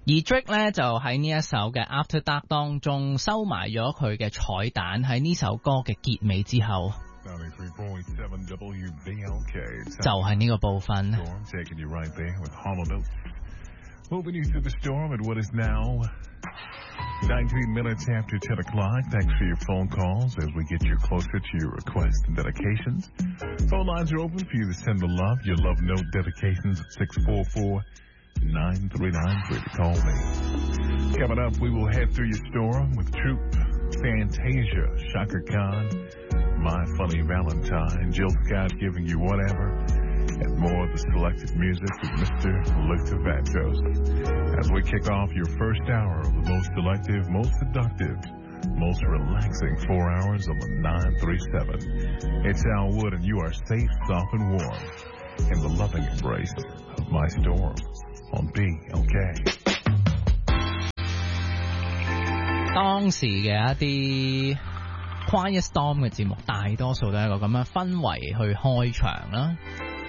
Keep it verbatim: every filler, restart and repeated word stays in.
而 Drake 咧就喺呢一首嘅 After Dark 當中收埋咗佢嘅彩蛋喺呢首歌嘅結尾之後，就係呢個部分。 Moving you through the storm at what is now nineteen minutes after ten o'clock. Thanks for your phone calls as we get you closer to your requests and dedications. Phone lines are open for you to send the love, your love note dedications at six four four, nine three nine three to call me. Coming up, we will head through your storm with Troop, Fantasia, Shaka Khan, My Funny Valentine, Jill Scott giving you whatever, and more of the selected music with Mister Victor Vantos. As we kick off your first hour of the most selective, most seductive, most relaxing four hours on the nine three seven. It's Al Wood, and you are safe, soft, and warm in the loving embrace of my storm on B L K. 當時嘅一啲 Quiet Storm 嘅節目，大多數都係一個咁樣氛圍去開場啦。